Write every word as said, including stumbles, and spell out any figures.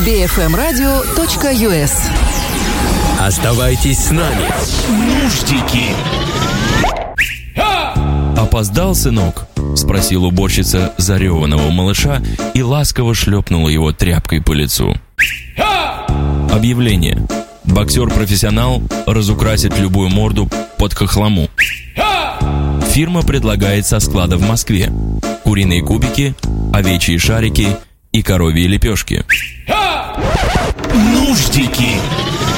би эф эм радио точка ю эс. Оставайтесь с нами. Нуждики. «Опоздал, сынок?» — спросил уборщица зареванного малыша и ласково шлепнула его тряпкой по лицу. Объявление. Боксер-профессионал разукрасит любую морду под хохлому. Фирма предлагает со склада в Москве куриные кубики, овечьи шарики и коровьи лепешки. Нуждики.